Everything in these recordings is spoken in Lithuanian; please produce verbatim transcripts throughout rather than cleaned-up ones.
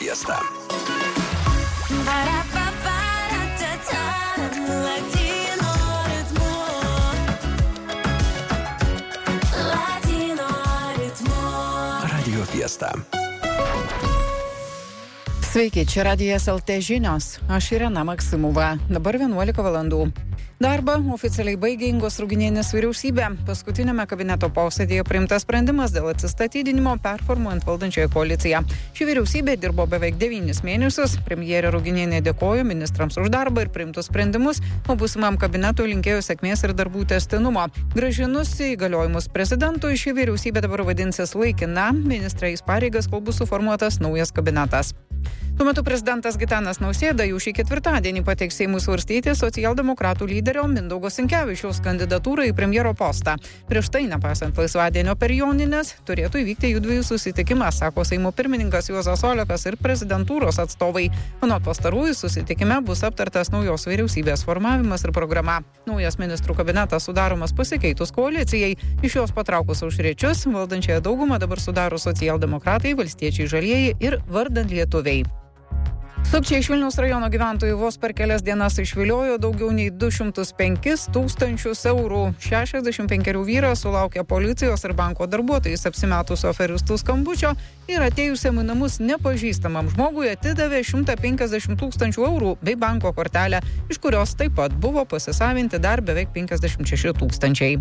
Fiesta. Radio Fiesta. Sveiki, čia Radijas L T žinios. Aš Irena Maksimova. Dabar vienuolika valandų. Darbą oficialiai baigė Ingos Ruginienės vyriausybė. Paskutinėme kabineto posėdėje priimtas sprendimas dėl atsistatydinimo performuojant valdančiąją koaliciją. Ši vyriausybė dirbo beveik devynis mėnesius. Premjerė Ruginienė dėkojo ministrams už darbą ir priimtus sprendimus, o būsimam kabinetui linkėjo sėkmės ir darbų tęstinumo. Grąžinus įgaliojimus prezidentui, ši vyriausybė dabar vadinsis laikina. Ministrais pareigas, kol bus suformuotas naujas kabinetas. Tuo metu prezidentas Gitanas Nausėda jau šį ketvirtadienį pateiks Seimui svarstyti socialdemokratų lyderio Mindaugo Sinkevičiaus kandidatūrą į premjero postą. Prieš tai, nepaisant laisvadienio per Jonines, turėtų įvykti jų dviejų susitikimas, sako Seimo pirmininkas Juozas Olekas ir prezidentūros atstovai. Anot pastarųjų, susitikime bus aptartas naujos vyriausybės formavimas ir programa. Naujas ministrų kabinetas sudaromas pasikeitus koalicijai. Iš jos patraukus Aušriečius, valdančiąją daugumą dabar sudaro socialdemokratai, valstiečiai žalieji ir vardan lietuviai. Sukčiai iš Vilniaus rajono gyventojų vos per kelias dienas išviliojo daugiau nei du šimtus penkis tūkstančius eurų. šešiasdešimt penkerių vyras sulaukė policijos ir banko darbuotojais apsimetusio aferistų skambučio ir atėjusiam į namus nepažįstamam žmogui atidavė šimtą penkiasdešimt tūkstančių eurų bei banko kortelę, iš kurios taip pat buvo pasisavinti dar beveik penkiasdešimt šeši tūkstančiai.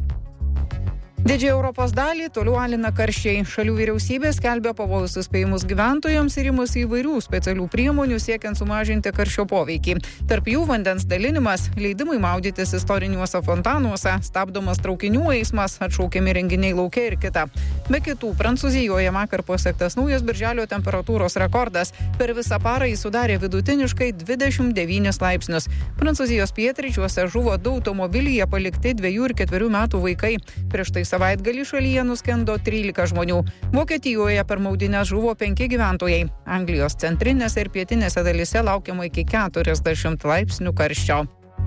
Didžiąją Europos dalį toliau alina karščiai. Šalių vyriausybės skelbia pavojus įspėjimus gyventojams ir imasi įvairių specialių priemonių siekiant sumažinti karščio poveikį. Tarp jų vandens dalinimas, leidimai maudytis istoriniuose fontanuose, stabdomas traukinių eismas, atšaukiami renginiai lauke ir kita. Be kitų, Prancūzijoje vakar pasiektas naujas birželio temperatūros rekordas. Per visą parą jis sudarė vidutiniškai dvidešimt devynis laipsnius. Prancūzijos pietryčiuose žuvo du automobilyje palikti dviejų ir ketverių metų vaikai. Prieš tai savaitgalį šalyje nuskendo trylika žmonių. Vokietijoje per maudynės žuvo penki gyventojai. Anglijos centrinėse ir pietinėse dalyse laukiama iki keturiasdešimt laipsnių karščio.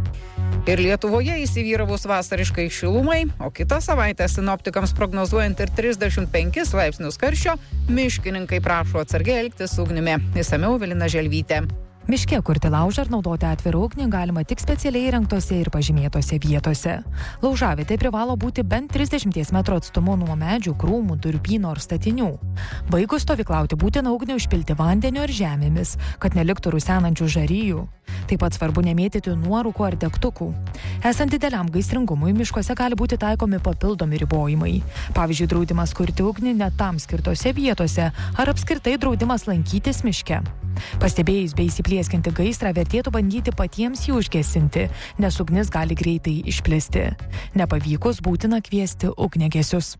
Ir Lietuvoje įsivyravus vasariškai šilumai, o kitą savaitę sinoptikams prognozuojant ir trisdešimt penkis laipsnius karščio, miškininkai prašo atsargiai elgtis su ugnimi. Išsamiau Evelina Želvytė. Miške kurti laužą ar naudoti atvirą ugnį galima tik specialiai įrengtose ir pažymėtose vietose. Laužavietė privalo būti bent trisdešimties metrų atstumu nuo medžių, krūmų, durpyno ar statinių. Baigus stovyklauti būtina ugnį užpilti vandeniu ar žemėmis, kad neliktų rusenančių žarijų. Taip pat svarbu nemėtyti nuorūkų ar degtukų. Esant dideliam gaisringumui, miškuose gali būti taikomi papildomi ribojimai. Pavyzdžiui, draudimas kurti ugnį ne tam skirtose vietose ar apskritai draudimas lankytis miške. Pastebėjus bei įsiplieskinti gaisrą, vertėtų bandyti patiems jį užgesinti, nes ugnis gali greitai išplisti. Nepavykus būtina kviesti ugniagesius.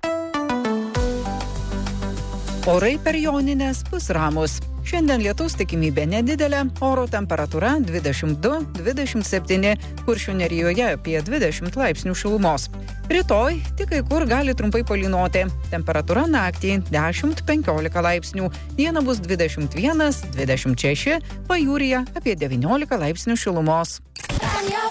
Orai per Jonines bus ramus. Šiandien lietaus tikimybė nedidelė, oro temperatūra dvidešimt du dvidešimt septyni, Kuršių nerijoje apie dvidešimt laipsnių šilumos. Rytoj tik kai kur gali trumpai palynoti. Temperatūra naktį dešimt penkiolika laipsnių, dieną bus dvidešimt vienas dvidešimt šeši, pajūryje apie devyniolika laipsnių šilumos.